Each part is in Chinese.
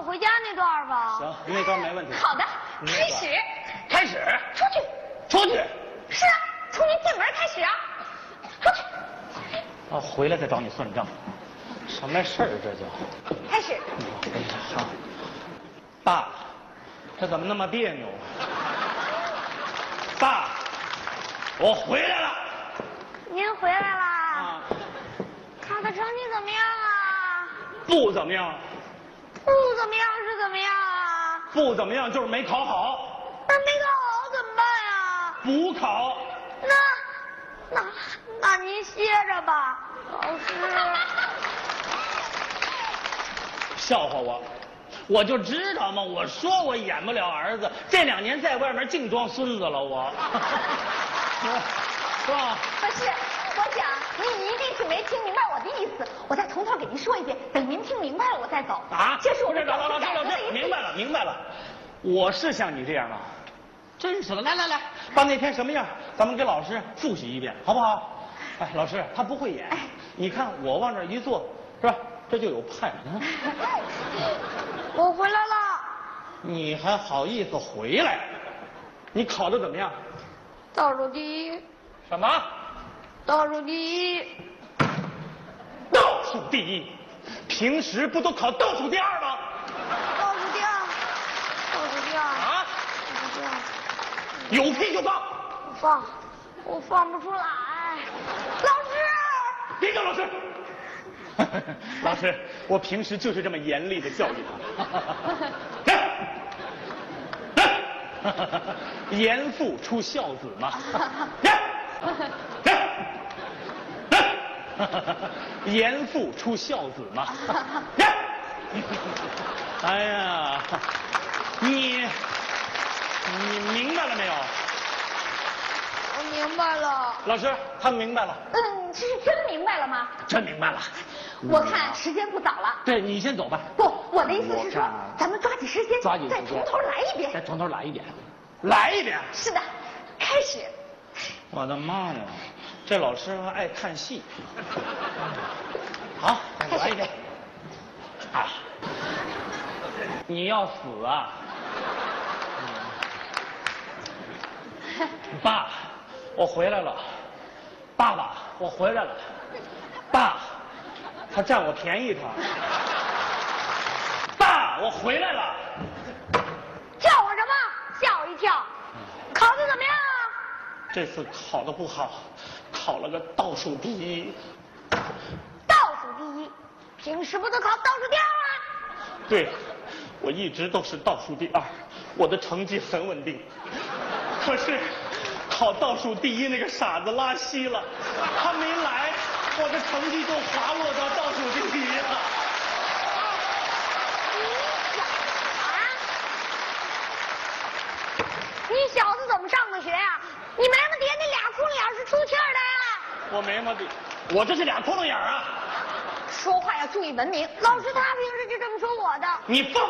我回家那段吧。 行，那段没问题。 好的，开始。 开始。 出去。 出去。 是啊，从你进门开始啊。出去。 啊，回来再找你算账。什么事儿这就？ 开始。 好。爸，这怎么那么别扭？爸，我回来了。 您回来啦？ 啊。 考的成绩怎么样啊？ 不怎么样。 不怎么样是怎么样啊？ 不怎么样就是没考好。 那没考好怎么办呀？ 补考。 那您歇着吧，老师。 笑话我，我就知道嘛！我说我演不了儿子，这2年在外面净装孙子了，我。是吧？ 不是，我想您一定是没听明白我的意思，我再从头给您说一遍，等您听明白了我再走。 啊？ 这是我的老师，明白了。我是像你这样吗？真是的，来，把那天什么样，咱们给老师复习一遍，好不好？哎，老师他不会演，你看我往这一坐，是吧？这就有派。 我回来了。 你还好意思回来？你考得怎么样？ 倒数第一。 什么？ 倒数第一。 倒数第一？平时不都考倒数第2吗？ 倒数第2。倒数第2。 啊？ 倒数第2。 有屁就放。 我放不出来。老师。 别叫老师。老师，我平时就是这么严厉的教育他。严父出孝子嘛。严父出孝子嘛。哎呀，你明白了没有？ 我明白了。 老师，他明白了。 这是真明白了吗？ 真明白了。 我看时间不早了。 对，你先走吧。 不，我的意思是说，咱们抓紧时间，再从头来一遍。 再从头来一遍。来一遍。 是的，开始。 我的妈呀，这老师还爱看戏。好，再来一遍。啊，你要死啊！爸，我回来了。爸爸，我回来了。爸，他占我便宜他。爸，我回来了。 叫我什么？吓我一跳。考得怎么样啊？ 这次考得不好，考了个倒数第1。 倒数第1，平时不都考倒数第2吗？ 对，我一直都是倒数第2，我的成绩很稳定。可是考倒数第1那个傻子拉稀了，他没来，我的成绩就滑落到倒数第1了。 你小子怎么上的学呀？你没么爹那俩窟窿眼是出气儿的呀？ 我没么的，我这是俩窟窿眼啊！ 说话要注意文明。老师他平时就这么说我的。 你放！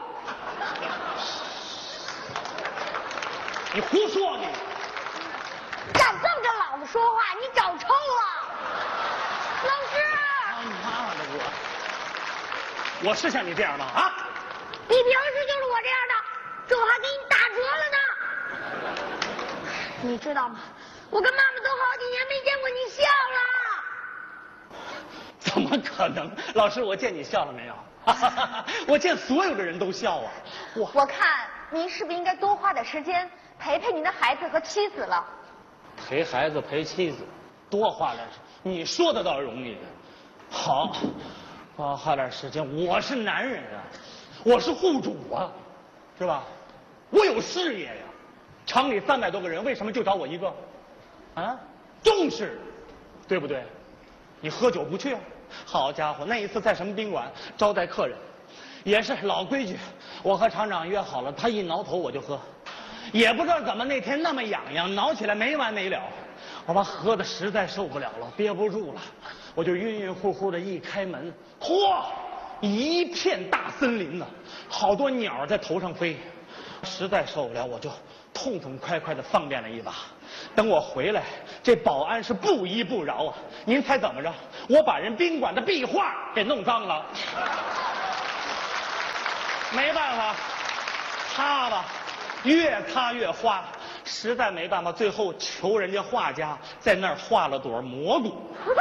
你胡说你！ 敢这么跟老子说话，你找抽啊！老师！ 他妈的我是像你这样吗？啊？ 你平时就是我这样的，这我还给你打折了呢。你知道吗？我跟妈妈都好几年没见过你笑了。 怎么可能？老师，我见你笑了没有？我见所有的人都笑啊！ 我看您是不是应该多花点时间陪陪您的孩子和妻子了？ 陪孩子陪妻子，多花点时间，你说的倒是容易的。好，多花点时间。我是男人啊，我是户主啊，是吧？我有事业呀。厂里300多个人，为什么就找我一个？啊，重视，对不对？你喝酒不去啊？好家伙，那一次在什么宾馆招待客人，也是老规矩，我和厂长约好了，他一挠头我就喝，也不知道怎么那天那么痒痒，挠起来没完没了，我把喝的实在受不了了，憋不住了，我就晕晕乎乎的一开门，嚯，一片大森林呢，好多鸟在头上飞，实在受不了，我就痛痛快快的方便了一把。等我回来，这保安是不依不饶啊！您猜怎么着？我把人宾馆的壁画给弄脏了。 没办法，擦吧，越擦越花，实在没办法，最后求人家画家在那儿画了朵蘑菇。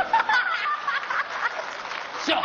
笑，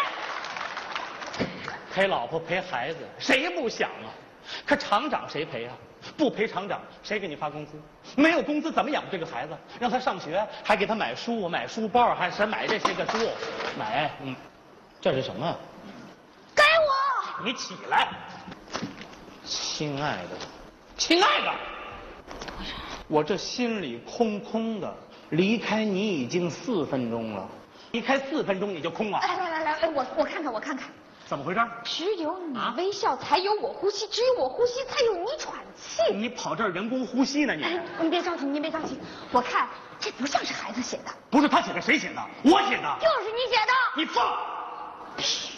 陪老婆陪孩子，谁不想啊？可厂长谁赔啊？不赔厂长，谁给你发工资？没有工资怎么养这个孩子？让他上学，还给他买书、买书包，还是买这些个书，买，这是什么？ 给我！ 你起来，亲爱的，亲爱的，我这心里空空的，离开你已经4分钟了，离开4分钟你就空了。 来，我看看，我看看。 怎么回事？ 只有你微笑，才有我呼吸；只有我呼吸，才有你喘气。 你跑这儿人工呼吸呢你？ 你别着急，你别着急。我看这不像是孩子写的。 不是他写的，谁写的？我写的。 就是你写的。 你放屁！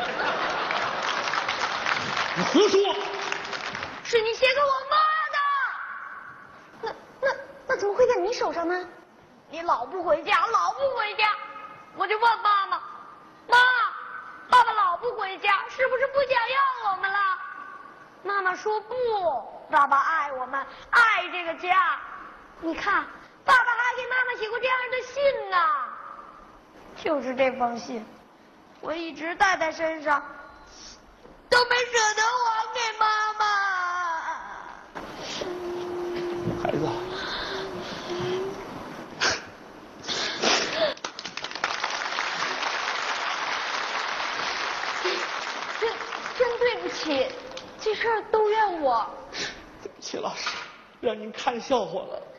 你胡说！ 是你写给我妈的。那怎么会在你手上呢？你老不回家，老不回家，我就问妈妈，妈。爸爸老不回家，是不是不想要我们了？妈妈说不，爸爸爱我们，爱这个家。你看，爸爸还给妈妈写过这样的信呢。就是这封信，我一直带在身上，都没舍得还给妈妈。 孩子。 真对不起，这事儿都怨我。 对不起，老师，让您看笑话了。